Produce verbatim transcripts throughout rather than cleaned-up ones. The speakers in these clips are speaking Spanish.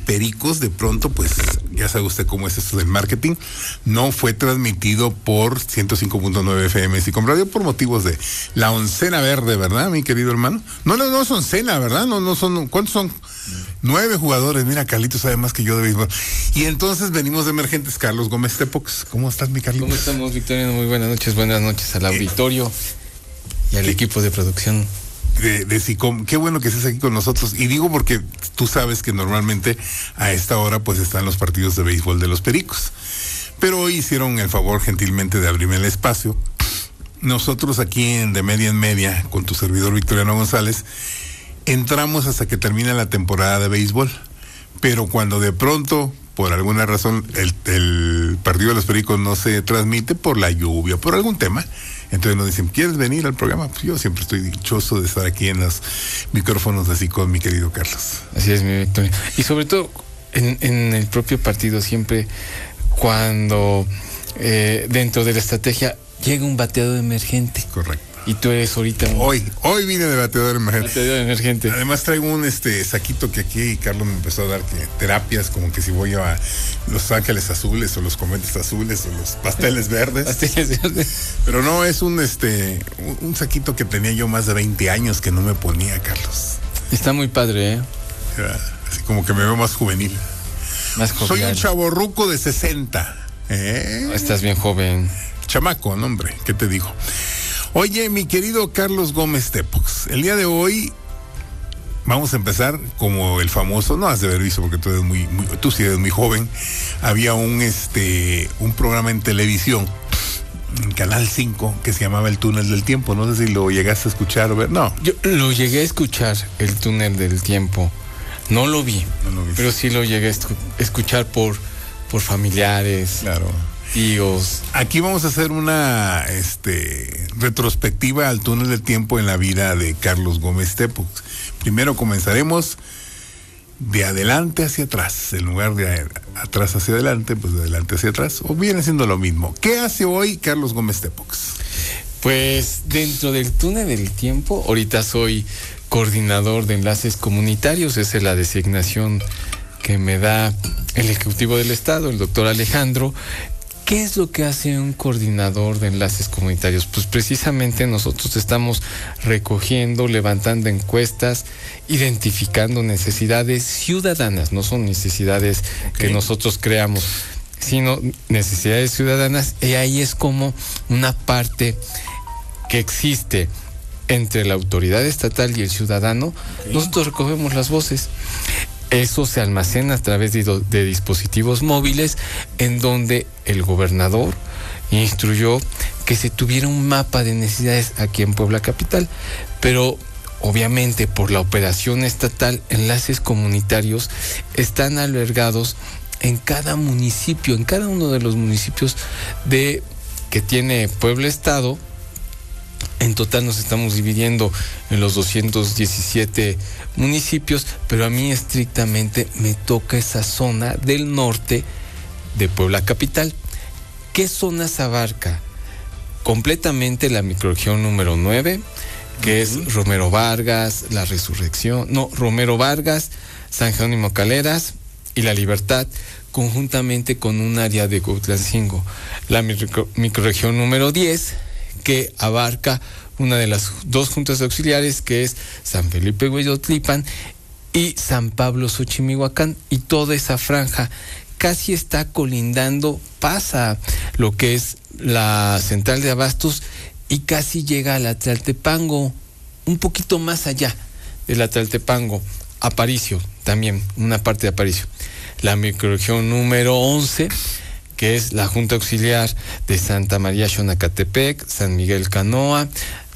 Pericos, de pronto, pues, ya sabe usted cómo es esto del marketing, no fue transmitido por ciento cinco punto nueve F M Sicom Radio por motivos de la oncena verde, ¿verdad, mi querido hermano? No, no, no es oncena, ¿verdad? No, no son, ¿cuántos son? Nueve jugadores, mira, Carlitos sabe más que yo de béisbol. Y entonces venimos de emergentes. Carlos Gómez Tepox, ¿cómo estás, mi Carlitos? ¿Cómo estamos, Victoria? Muy buenas noches, buenas noches al auditorio y al equipo de producción de, de Sicom. Qué bueno que estés aquí con nosotros. Y digo porque tú sabes que normalmente a esta hora pues están los partidos de béisbol de los Pericos. Pero hoy hicieron el favor gentilmente de abrirme el espacio. Nosotros aquí en De Media en Media, con tu servidor Victoriano González, entramos hasta que termina la temporada de béisbol, pero cuando de pronto, por alguna razón, el, el partido de los Pericos no se transmite por la lluvia, por algún tema, entonces nos dicen, ¿quieres venir al programa? Pues yo siempre estoy dichoso de estar aquí en los micrófonos de Sicom, mi querido Carlos. Así es, mi Victoria. Y sobre todo, en, en el propio partido, siempre cuando eh, dentro de la estrategia llega un bateador emergente. Correcto. Y tú eres ahorita un... Hoy, hoy vine de bateador emergente. Bateador emergente. Además traigo un este saquito que aquí Carlos me empezó a dar que terapias, como que si voy a Los Ángeles Azules o los Cometas Azules o los Pasteles Verdes. Pasteles Verdes. Pero no, es un este un, un saquito que tenía yo más de veinte años que no me ponía, Carlos. Está muy padre, ¿eh? Era así como que me veo más juvenil. Más jovial. Soy un chavorruco de sesenta. ¿Eh? Estás bien joven. Chamaco, no, hombre, ¿qué te digo? Oye, mi querido Carlos Gómez Tepox, el día de hoy vamos a empezar como el famoso, no has de haber visto porque tú eres muy, muy tú sí eres muy joven, había un este un programa en televisión en Canal cinco que se llamaba El Túnel del Tiempo, no sé si lo llegaste a escuchar o ver, no. Yo lo llegué a escuchar, El Túnel del Tiempo, no lo vi, no lo pero sí lo llegué a escuchar por, por familiares. Claro. Tíos. Aquí vamos a hacer una este, retrospectiva al túnel del tiempo en la vida de Carlos Gómez Tepox. Primero comenzaremos de adelante hacia atrás, en lugar de atrás hacia adelante, pues de adelante hacia atrás, o viene siendo lo mismo. ¿Qué hace hoy Carlos Gómez Tepox? Pues dentro del túnel del tiempo, ahorita soy coordinador de enlaces comunitarios, esa es la designación que me da el Ejecutivo del Estado, el doctor Alejandro. ¿Qué es lo que hace un coordinador de enlaces comunitarios? Pues precisamente nosotros estamos recogiendo, levantando encuestas, identificando necesidades ciudadanas, no son necesidades okay. que nosotros creamos, sino necesidades ciudadanas, y ahí es como una parte que existe entre la autoridad estatal y el ciudadano. Okay. Nosotros recogemos las voces. Eso se almacena a través de, de dispositivos móviles en donde el gobernador instruyó que se tuviera un mapa de necesidades aquí en Puebla Capital, pero obviamente por la operación estatal, enlaces comunitarios están albergados en cada municipio, en cada uno de los municipios de que tiene Puebla Estado. En total nos estamos dividiendo en los doscientos diecisiete municipios, pero a mí estrictamente me toca esa zona del norte de Puebla Capital. ¿Qué zonas abarca? Completamente la microrregión número nueve, que uh-huh. es Romero Vargas, La Resurrección, no, Romero Vargas, San Jerónimo Caleras y La Libertad, conjuntamente con un área de Cuautlancingo. La micro, microrregión número diez, que abarca una de las dos juntas auxiliares, que es San Felipe Hueyotlipan y San Pablo Xochimilhuacán, y toda esa franja casi está colindando, pasa lo que es la central de abastos y casi llega a la Tlaltepango, un poquito más allá de la Tlaltepango, Aparicio también, una parte de Aparicio. La microrregión número once, que es la Junta Auxiliar de Santa María Xonacatepec, San Miguel Canoa,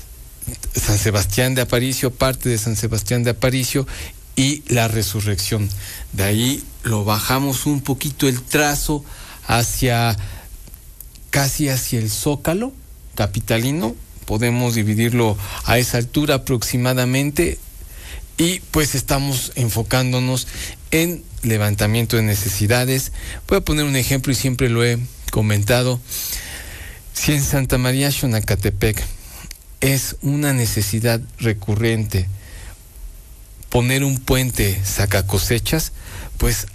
San Sebastián de Aparicio, parte de San Sebastián de Aparicio y La Resurrección. De ahí lo bajamos un poquito el trazo hacia, casi hacia el Zócalo capitalino, podemos dividirlo a esa altura aproximadamente, y pues estamos enfocándonos en levantamiento de necesidades. Voy a poner un ejemplo y siempre lo he comentado. Si en Santa María Xonacatepec es una necesidad recurrente poner un puente sacacosechas, pues